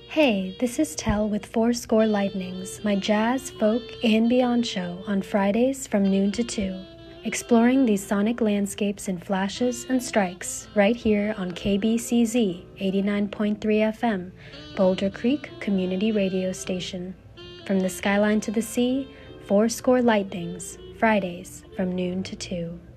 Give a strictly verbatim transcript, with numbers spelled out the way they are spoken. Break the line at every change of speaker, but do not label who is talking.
Hey, this is Tell with Four Score Lightnings, my jazz, folk, and beyond show on Fridays from noon to two, exploring these sonic landscapes in flashes and strikes right here on K B C Z eighty-nine point three F M, Boulder Creek Community Radio Station. From the skyline to the sea, Four Score Lightnings, Fridays from noon to two.